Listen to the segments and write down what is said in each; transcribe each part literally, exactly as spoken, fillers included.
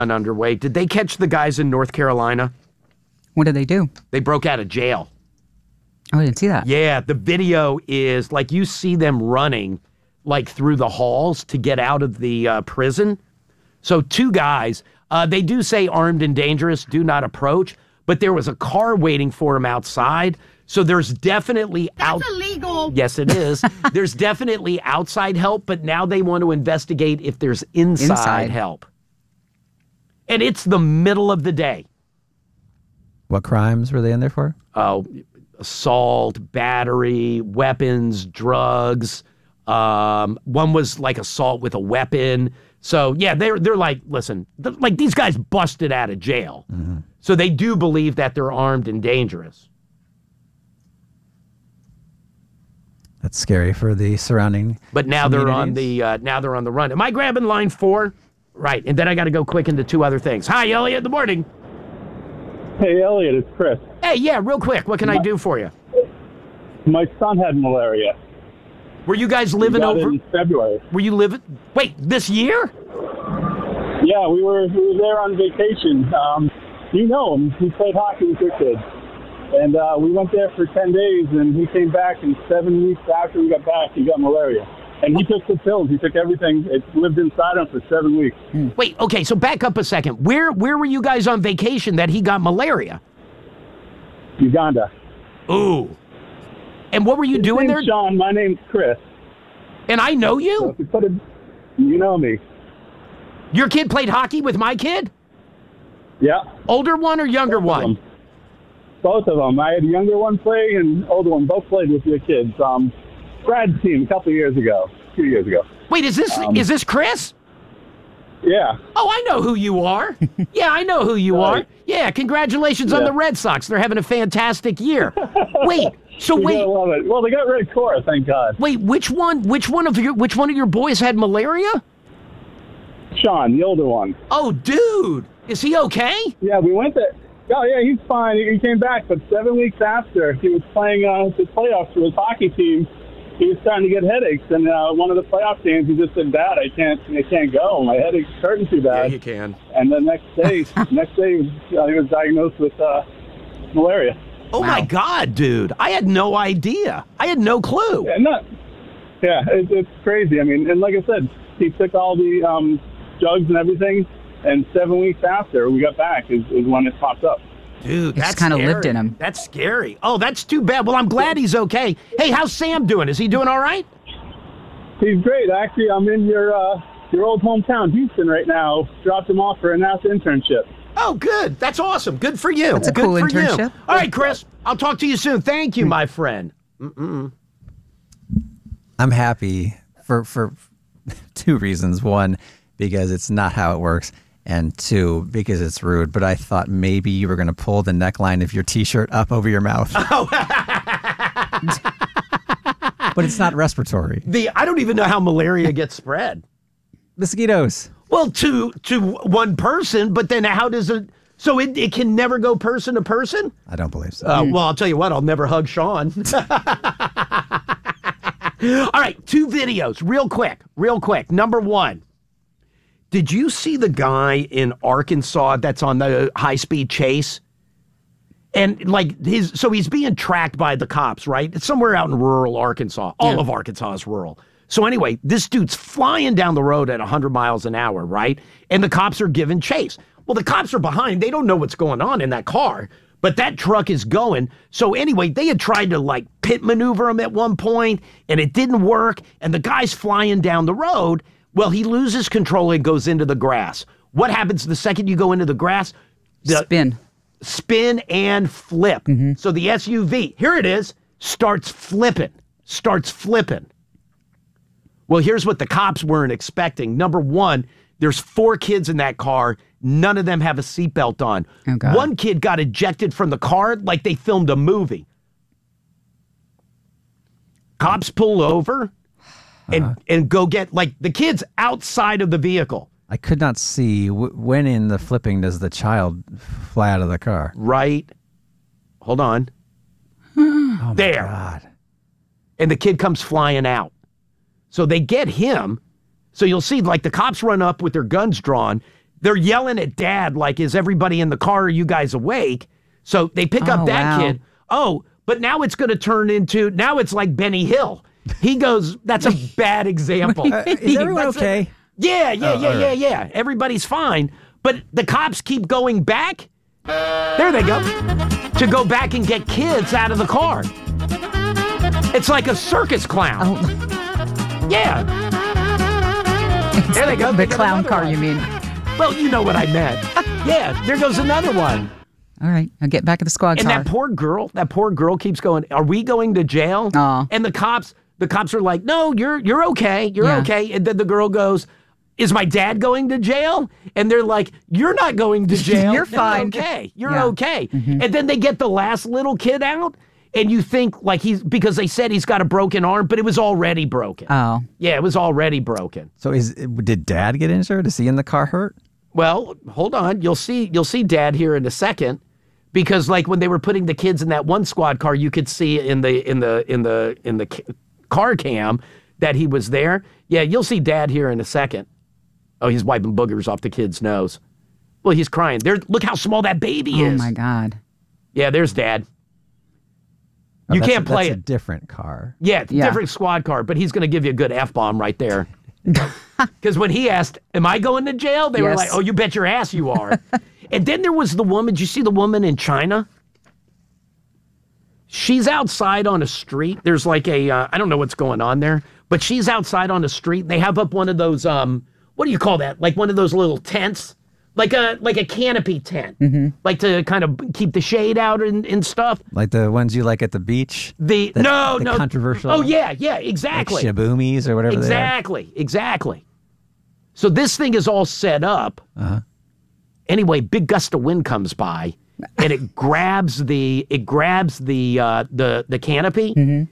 underway. Did they catch the guys in North Carolina? What did they do? They broke out of jail. Oh, I didn't see that. Yeah, the video is like you see them running like through the halls to get out of the uh, prison. So two guys, uh, they do say armed and dangerous, do not approach, but there was a car waiting for him outside. So there's definitely out. That's illegal. Yes, it is. There's definitely outside help, but now they want to investigate if there's inside, Inside. help. And it's the middle of the day. What crimes were they in there for? Oh, assault, battery, weapons, drugs. Um, one was like assault with a weapon. So yeah, they're they're like, listen, th- like these guys busted out of jail. Mm-hmm. So they do believe that they're armed and dangerous. That's scary for the surrounding. But now they're on the uh, now they're on the run. Am I grabbing line four? Right, and then I got to go quick into two other things. Hi, Elliot. Good morning. Hey, Elliot, it's Chris. Hey, yeah, real quick. What can I do for you? My son had malaria. Were you guys living He got it over? in February. Were you living? Wait, this year? Yeah, we were we were there on vacation. Um, you know him. He played hockey with your kids. And uh, we went there for ten days, and he came back, and seven weeks after we got back, he got malaria. And he took the pills. He took everything. It lived inside him for seven weeks. Wait, okay, so back up a second. Where where were you guys on vacation that he got malaria? Uganda. Ooh. And what were you His doing name's there? Sean. My name's Chris. And I know So you? if you put it, you know me. Your kid played hockey with my kid? Yeah. Older one or younger Both of one? them. Both of them. I had a younger one play and older one. Both played with your kids. Um, Brad's team a couple of years ago, two years ago. Wait, is this Um, is this Chris? Yeah. Oh, I know who you are. Yeah, I know who you Right. are. Yeah, congratulations on Yeah. the Red Sox. They're having a fantastic year. Wait, so We wait, gotta love it. Well, they got red core, thank God. wait, which one which one of your which one of your boys had malaria? Sean, the older one. Oh, dude. Is he okay? Yeah, we went there. Oh, yeah, he's fine. He he came back, but seven weeks after he was playing uh, the playoffs for his hockey team, he was starting to get headaches. And uh, one of the playoff games, he just said, "Dad, I can't, I can't go. My headache's hurting too bad." can. And the next day, next day, he was, uh, he was diagnosed with uh, malaria. Oh my Wow. God, dude. I had no idea. I had no clue. Yeah, not, yeah, it, it's crazy. I mean, and like I said, he took all the um, drugs and everything, and seven weeks after we got back is, is when it popped up. Dude, It's that's kinda scary. lived in him. That's scary. Oh, that's too bad. Well, I'm glad he's okay. Hey, how's Sam doing? Is he doing all right? He's great. Actually, I'm in your uh, your old hometown, Houston, right now. Dropped him off for a NASA internship. Oh, good. That's awesome. Good for you. That's a good cool for you. internship. All right, Chris. I'll talk to you soon. Thank you, my friend. Mm-mm. I'm happy for for two reasons. One, because it's not how it works, and two, because it's rude. But I thought maybe you were going to pull the neckline of your T-shirt up over your mouth. Oh. But it's not respiratory. The I don't even know how malaria gets spread. Mosquitoes. Well, to to one person, but then how does it? So it, it can never go person to person? I don't believe so. Uh, well, I'll tell you what, I'll never hug Sean. All right, two videos, real quick, real quick. Number one, did you see the guy in Arkansas that's on the high-speed chase? And like his, so he's being tracked by the cops, right? It's somewhere out in rural Arkansas. All Yeah. of Arkansas is rural. So anyway, this dude's flying down the road at one hundred miles an hour, right? And the cops are giving chase. Well, the cops are behind. They don't know what's going on in that car, but that truck is going. So anyway, they had tried to like pit maneuver him at one point, and it didn't work. And the guy's flying down the road. Well, he loses control and goes into the grass. What happens the second you go into the grass? The Spin. spin and flip. So the S U V, here it is, starts flipping, starts flipping. Well, here's what the cops weren't expecting. Number one, there's four kids in that car. None of them have a seatbelt on. Oh, God. One kid got ejected from the car like they filmed a movie. Cops pull over and, and go get, like, the kid's outside of the vehicle. I could not see w- when in the flipping does the child fly out of the car. Right. Hold on. Oh my There. God. And the kid comes flying out. So they get him. So you'll see, like, the cops run up with their guns drawn. they're yelling at Dad like, is everybody in the car? Are you guys awake? So they pick Oh, up that wow. kid. Oh, but now it's going to turn into, now it's like Benny Hill. He goes, that's a bad example. Uh, is everyone That's a- okay? yeah, yeah, Oh, yeah, all yeah, right. yeah. Everybody's fine. But the cops keep going back. There they go. To go back and get kids out of the car. It's like a circus clown. Oh, Yeah. There they go. the They got clown another car, one. you mean? Well, you know what I meant. Yeah, there goes another one. All right, I'll get back in the squad And car. that poor girl, that poor girl keeps going, are we going to jail? Aw. And the cops, the cops are like, no, you're you're okay. You're Yeah. okay. And then the girl goes, is my dad going to jail? And they're like, you're not going to jail. You're fine. okay. You're Yeah. okay. And then they get the last little kid out. And you think like he's, because they said he's got a broken arm, but it was already broken. Oh, Yeah, it was already broken. So is did Dad get injured? Is he in the car hurt? Well, hold on. You'll see. You'll see Dad here in a second, because like when they were putting the kids in that one squad car, you could see in the in the in the in the ca- car cam that he was there. Yeah, you'll see Dad here in a second. Oh, he's wiping boogers off the kid's nose. Well, he's crying. There. Look how small that baby oh is. my God. Yeah, there's Dad. Oh, You that's can't a, play that's it. a different car. Yeah, Yeah. different squad car, but he's going to give you a good F bomb right there. Because when he asked, am I going to jail? They were Yes. like, oh, you bet your ass you are. And then there was the woman. Did you see the woman in China? She's outside on a street. There's like a, uh, I don't know what's going on there, but she's outside on the street. They have up one of those, um, what do you call that? Like one of those little tents, like a like a canopy tent, like to kind of keep the shade out and, and stuff. Like the ones you like at the beach? The, The- no, the no. controversial- Oh, yeah, yeah, Like exactly. Shabumis or whatever Exactly, exactly. So this thing is all set up. Uh-huh. Anyway, big gust of wind comes by, and it grabs the it grabs the uh, the the canopy, and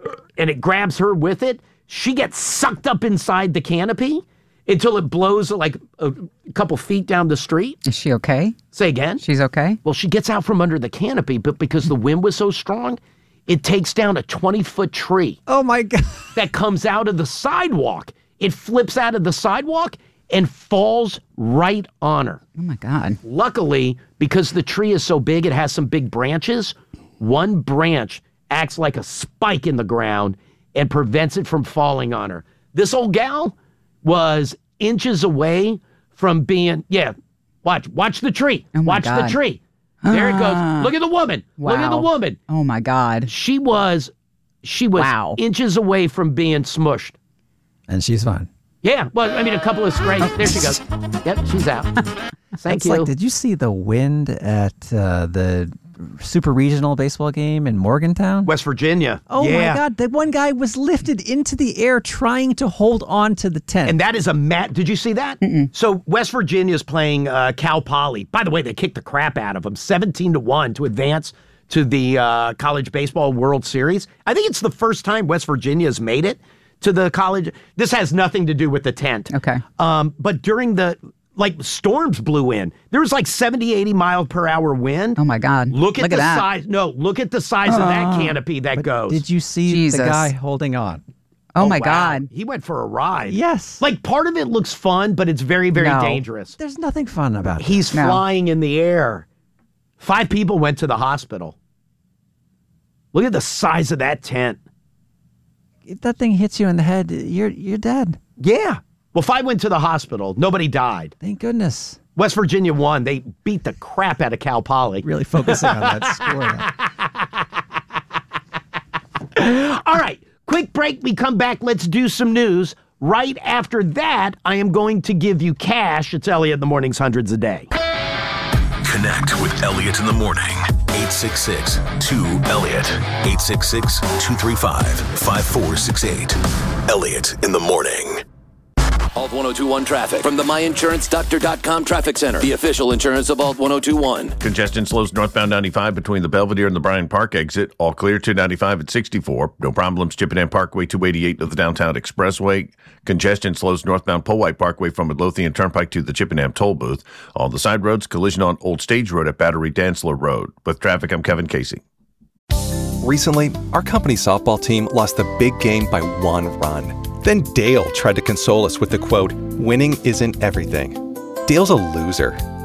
it grabs her with it. She gets sucked up inside the canopy until it blows like a couple feet down the street. Is she okay? Say again. She's okay? Well, she gets out from under the canopy, but because the wind was so strong, it takes down a twenty foot tree they are. Oh my God. that comes out of the sidewalk. It flips out of the sidewalk and falls right on her. Oh my God. Luckily, because the tree is so big, it has some big branches. One branch acts like a spike in the ground and prevents it from falling on her. This old gal was inches away from being, yeah, watch, watch the tree. Oh my watch the God. tree. There it goes. Look at the woman. Look at the Wow. woman. Oh my God. She was, she was Wow. inches away from being smushed. And she's fine. Yeah, well, I mean, a couple of scrapes. There she goes. Yep, she's out. Thank It's you. like, did you see the wind at uh, the super regional baseball game in Morgantown? West Virginia. Oh yeah. my God. That one guy was lifted into the air trying to hold on to the tent. And that is a mat. Did you see that? So West Virginia's playing uh, Cal Poly. By the way, they kicked the crap out of them, seventeen to one to advance to the uh, College Baseball World Series. I think it's the first time West Virginia's made it to the college. This has nothing to do with the tent. Okay. Um, but during the, like, storms blew in. There was like seventy, eighty mile per hour wind. Oh my God. Look at Look the at that. size. No, look at the size of that canopy that goes. Did you see Jesus. the guy holding on? Oh, my wow. God. He went for a ride. Yes. Like, part of it looks fun, but it's very, very No. dangerous. There's nothing fun about it. He's No. flying in the air. Five people went to the hospital. Look at the size of that tent. If that thing hits you in the head, you're you're dead. Yeah. Well, five went to the hospital. Nobody died. Thank goodness. West Virginia won. They beat the crap out of Cal Poly. Really focusing on that score. All right. Quick break. We come back. Let's do some news. Right after that, I am going to give you cash. It's Elliot in the Morning's Hundreds a Day. Connect with Elliot in the morning. eight six six, two, Elliot. eight six six, two three five, five four six eight. Elliot in the morning. Alt ten twenty-one traffic from the my insurance doctor dot com Traffic Center, the official insurance of Alt ten twenty-one. Congestion slows northbound ninety-five between the Belvedere and the Bryan Park exit. All clear to ninety-five at sixty-four. No problems. Chippenham Parkway two eighty-eight to the Downtown Expressway. Congestion slows northbound Powhite Parkway from Midlothian Turnpike to the Chippenham Toll Booth. On the side roads, collision on Old Stage Road at Battery Dansler Road. With traffic, I'm Kevin Casey. Recently, our company softball team lost the big game by one run. Then Dale tried to console us with the quote, "Winning isn't everything." Dale's a loser.